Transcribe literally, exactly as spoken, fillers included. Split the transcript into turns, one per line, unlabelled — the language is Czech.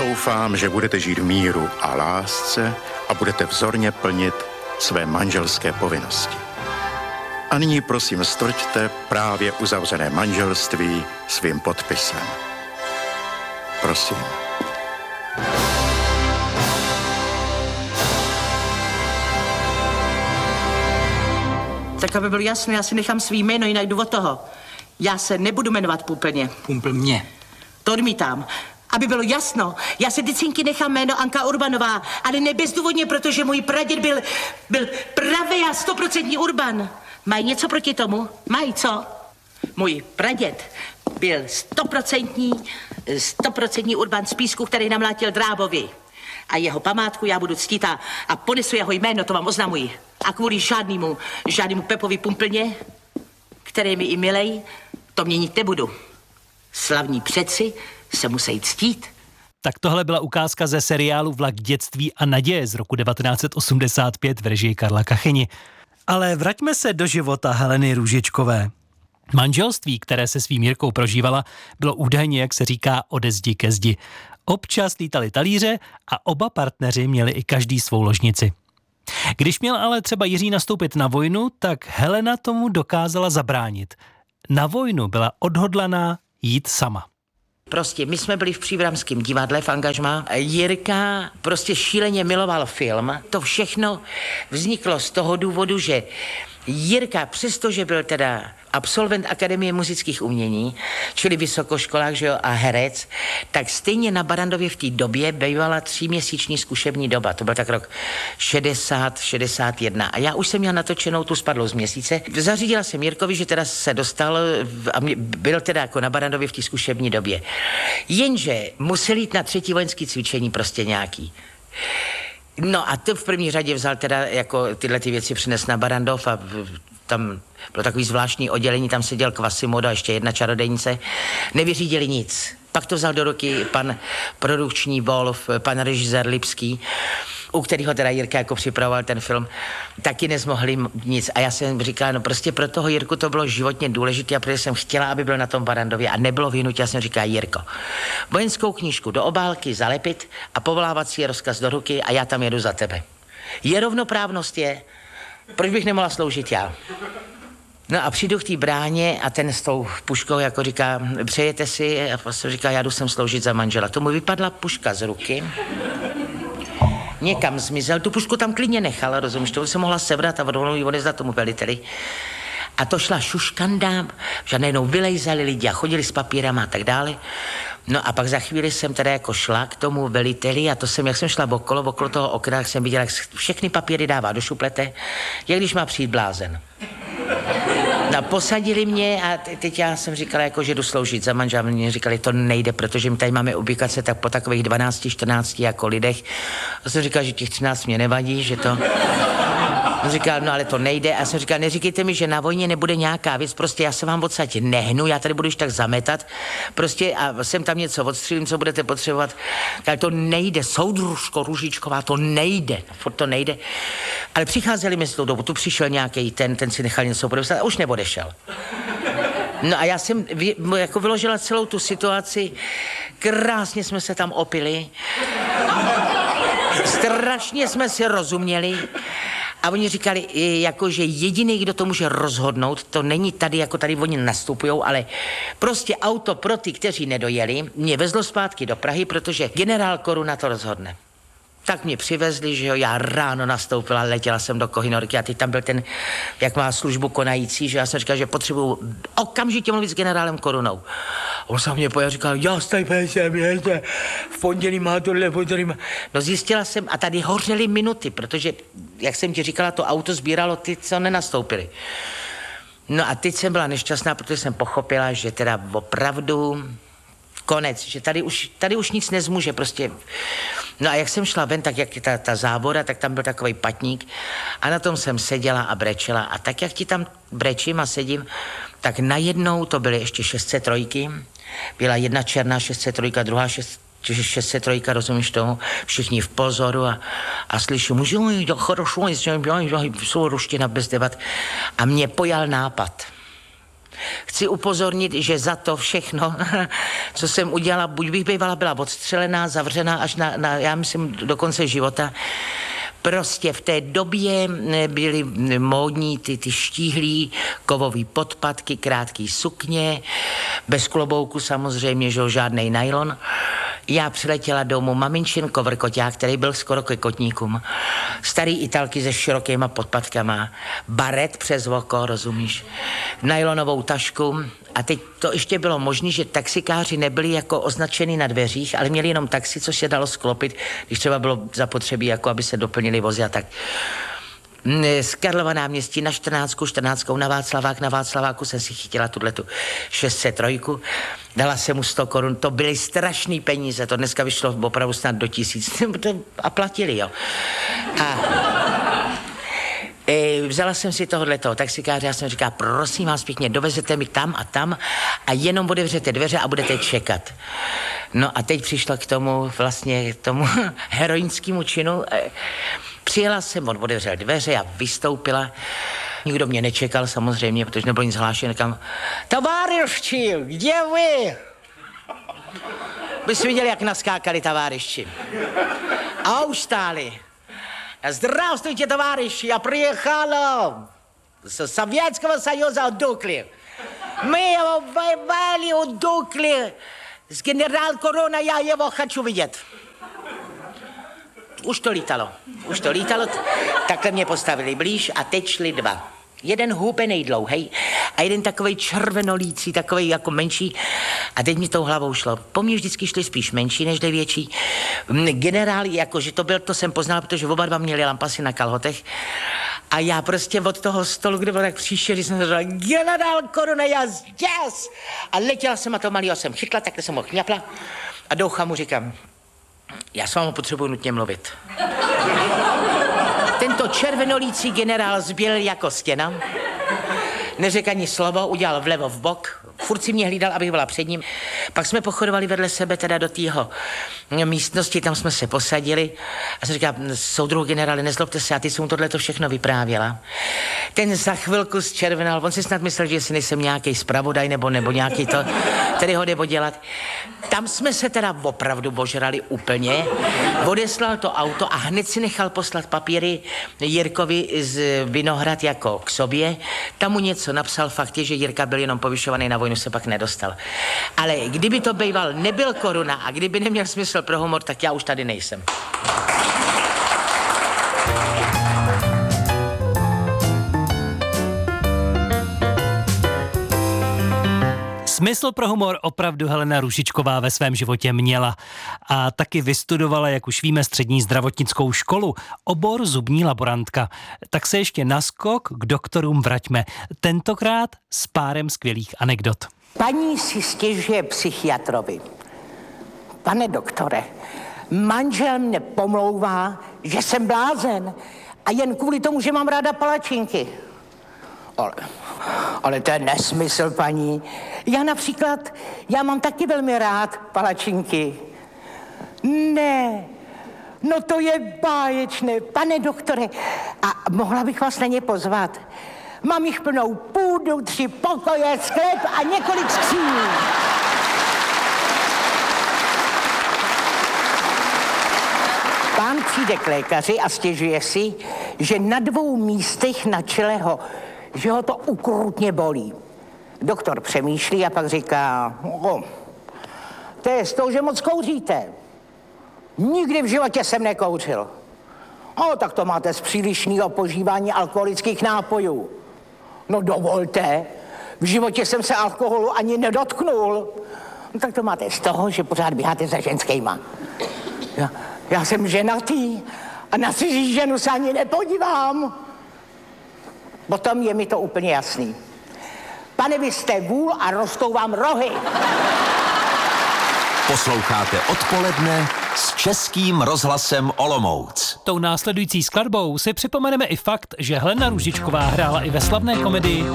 Doufám, že budete žít v míru a lásce a budete vzorně plnit své manželské povinnosti. A nyní prosím strčte právě uzavřené manželství svým podpisem. Prosím.
Tak aby bylo jasné, já si nechám svý jméno, jinak jdu od toho. Já se nebudu jmenovat Pumplně.
Pumplně. To
odmítám. Aby bylo jasno, já si dycinky nechám jméno Anka Urbanová, ale ne bezdůvodně, protože můj praděd byl, byl pravý a stoprocentní Urban. Mají něco proti tomu? Mají, co? Můj praděd byl stoprocentní, stoprocentní Urban z Písku, který namlátil Drábovi. A jeho památku já budu ctít a, a ponesu jeho jméno, to vám oznamuji. A kvůli žádnému, žádnému Pepovi Pumplně, který mi i milej, to měnit nebudu. Slavní předci se musí ctít.
Tak tohle byla ukázka ze seriálu Vlak dětství a naděje z roku devatenáct set osmdesát pět v režii Karla Kachyni. Ale vraťme se do života Heleny Růžičkové. Manželství, které se svým Jirkou prožívala, bylo údajně, jak se říká, ode zdi ke zdi. Občas lítali talíře a oba partneři měli i každý svou ložnici. Když měl ale třeba Jiří nastoupit na vojnu, tak Helena tomu dokázala zabránit. Na vojnu byla odhodlaná jít sama.
Prostě my jsme byli v Příbramském divadle v angažmá. Jirka prostě šíleně miloval film. To všechno vzniklo z toho důvodu, že Jirka, přestože byl teda absolvent Akademie muzických umění, čili vysokoškolák, že jo, a herec, tak stejně na Barrandově v té době bývala tříměsíční zkušební doba. To byl tak rok šedesát, šedesát jedna. A já už jsem měla natočenou tu Spadlou z měsíce. Zařídila jsem Jirkovi, že teda se dostal a byl teda jako na Barrandově v té zkušební době. Jenže musel jít na třetí vojenský cvičení prostě nějaký. No a to v první řadě vzal teda jako tyhle ty věci přines na Barrandov a tam bylo takový zvláštní oddělení, tam seděl Quasimodo a ještě jedna čarodejnice, nevyřídili nic. Pak to vzal do ruky pan produkční Wolf, pan režisér Lipský, u kterého teda Jirka jako připravoval ten film, taky nezmohli nic. A já jsem říkala, no prostě pro toho Jirku to bylo životně důležité, a protože jsem chtěla, aby byl na tom Barrandově a nebylo vyhnutí, já jsem říkala, Jirko, vojenskou knížku do obálky zalepit a povolávací rozkaz do ruky a já tam jedu za tebe. Je rovnoprávnost, je, proč bych nemohla sloužit já? No a přijdu k té bráně a ten s tou puškou jako říká, přejete si? A vlastně říká, já jdu sem sloužit za manžela. Tomu vypadla puška z ruky. Někam zmizel, tu pušku tam klidně nechal, rozumíš, to se mohla sebrat a rovnou ji odezdat tomu veliteli. A to šla šuškanda, že najednou vylejzali lidi a chodili s papírama a tak dále. No a pak za chvíli jsem teda jako šla k tomu veliteli a to jsem, jak jsem šla okolo, okolo toho okna, jak jsem viděla, jak všechny papíry dává do šuplete, jak když má přijít blázen. No, posadili mě a teď já jsem říkala, jako, že jdu sloužit za manžela. Mě říkali, to nejde, protože my tady máme ubikace tak po takových dvanácti, čtrnácti jako lidech. A jsem říkala, že těch třináct mě nevadí, že to... On říkal, no ale to nejde. A já jsem říkal, neříkejte mi, že na vojně nebude nějaká věc, prostě já se vám odsaď nehnu, já tady budu již tak zametat, prostě a sem tam něco odstřelím, co budete potřebovat. Ale to nejde, soudružko Růžičková, to nejde, furt to nejde. Ale přicházeli mi s tou dobu, tu přišel nějaký ten, ten si nechal něco podepsat a už neodešel. No a já jsem vy, jako vyložila celou tu situaci, krásně jsme se tam opili, strašně jsme si rozuměli. A oni říkali, jako, že jediný, kdo to může rozhodnout, to není tady, jako tady oni nastupujou, ale prostě auto pro ty, kteří nedojeli, mě vezlo zpátky do Prahy, protože generál Koruna to rozhodne. Tak mě přivezli, že jo, já ráno nastoupila, letěla jsem do Kohynorky a teď tam byl ten, jak má službu konající, že já jsem říkal, že potřebuju okamžitě mluvit s generálem Korunou. On se mě pojel a říkal, já stejně jsem, jeďte, v pondělí má tohle, v pondělí má... No zjistila jsem, a tady hořely minuty, protože, jak jsem ti říkala, to auto sbíralo ty, co nenastoupili. No a teď jsem byla nešťastná, protože jsem pochopila, že teda opravdu... konec, že tady už, tady už nic nezmůže, prostě. No a jak jsem šla ven, tak jak ta, ta závora, tak tam byl takový patník a na tom jsem seděla a brečela a tak, jak ti tam brečím a sedím, tak najednou to byly ještě šest set tři, byla jedna černá šest set tři, druhá šest set tři, rozumíš tomu, všichni v pozoru a, a slyším, že jo, хорошо, jsou ruština bez debat a mě pojal nápad. chci upozornit, že za to všechno, co jsem udělala, buď bych bývala byla odstřelená, zavřená až na, na já myslím, do konce života. Prostě v té době byly módní ty, ty štíhlý kovový podpatky, krátký sukně, bez klobouku samozřejmě, že žádnej nylon. Já přiletěla domů, maminčin kovrkoťák, který byl skoro ke kotníkům. Starý Italky se širokýma podpatkama, baret přes oko, rozumíš, nylonovou tašku. A teď to ještě bylo možné, že taxikáři nebyli jako označený na dveřích, ale měli jenom taxi, což se dalo sklopit, když třeba bylo zapotřebí, jako aby se doplnili vozy a tak. Z Karlova náměstí na čtrnáctku, čtrnáctkou na Václavák, na Václaváku jsem si chytila tuhletu šest set tři, dala jsem mu sto korun, to byly strašný peníze, to dneska vyšlo opravdu snad do tisíc a platili, jo. A e, vzala jsem si tohohletoho taxikáře, já jsem říkala, prosím vás pěkně, dovezete mi tam a tam a jenom otevřete dveře a budete čekat. No a teď přišlo k tomu vlastně, k tomu heroinskému činu. Přijela jsem, on otevřel dveře, já vystoupila. Nikdo mě nečekal samozřejmě, protože nebylo nic hlášené. Kam, továrišči, kde vy? By si viděli, jak naskákali továrišči. A už stáli. Zdravstvujte, továriši, já přijechala z Sovětského союза od Dukly. My ho vojevali od Dukly. Z generál Korona, já jeho хочу vidět. Už to lítalo, už to lítalo, takhle mě postavili blíž a teď šli dva. Jeden hubenej dlouhej a jeden takovej červenolící, takovej jako menší. A teď mi tou hlavou šlo. Po mně vždycky šli spíš menší než větší. Generál, jakože to byl, to jsem poznal, protože oba dva měli lampasy na kalhotech. A já prostě od toho stolu, kde byl tak příšerý, jsem řekla, generál Koruna, já yes! A letěla jsem a to malýho jsem chytla, takhle jsem ho chňapla a doucha mu říkám, já s vámi potřebuji nutně mluvit. Tento červenolící generál zběl jako stěna, neřekl ani slovo, udělal vlevo v bok, furt si mě hlídal, abych byla před ním. Pak jsme pochodovali vedle sebe teda do tého místnosti, tam jsme se posadili a jsem říkal, soudruhu generále, nezlobte se, a ty jsem mu tohleto všechno vyprávěla. Ten za chvilku zčervenal, on si snad myslel, že si nejsem nějaký zpravodaj nebo, nebo nějaký to, který ho nebo dělat. Tam jsme se teda opravdu božrali úplně, odeslal to auto a hned si nechal poslat papíry Jirkovi z Vinohrad jako k sobě. Tam mu něco napsal, fakt je, že Jirka byl jenom povyšovaný, na vojnu se pak nedostal. Ale kdyby to býval nebyl Koruna a kdyby neměl smysl pro humor, tak já už tady nejsem.
Smysl pro humor opravdu Helena Růžičková ve svém životě měla a taky vystudovala, jak už víme, střední zdravotnickou školu, obor zubní laborantka. Tak se ještě naskok k doktorům vraťme, tentokrát s párem skvělých anekdot.
Paní si stěžuje psychiatrovi. Pane doktore, manžel mne pomlouvá, že jsem blázen a jen kvůli tomu, že mám ráda palačinky. Ale, ale to je nesmysl, paní. Já například, já mám taky velmi rád palačinky. Ne, no to je báječné, pane doktore. A mohla bych vás na ně pozvat? Mám jich plnou půdu, tři pokoje, sklep a několik skříní. Pán přijde k lékaři a stěžuje si, že na dvou místech na čele ho, že ho to ukrutně bolí. Doktor přemýšlí a pak říká, oh, to je z toho, že moc kouříte. Nikdy v životě jsem nekouřil. O, tak to máte z přílišného požívání alkoholických nápojů. No dovolte, v životě jsem se alkoholu ani nedotknul. No tak to máte z toho, že pořád běháte za ženskýma. Já, já jsem ženatý a na cizí ženu se ani nepodívám. Potom je mi to úplně jasný. Pane, vy jste vůl a rostou vám rohy.
Posloucháte Odpoledne s Českým rozhlasem Olomouc.
Tou následující skladbou si připomeneme i fakt, že Helena Růžičková hrála i ve slavné komedii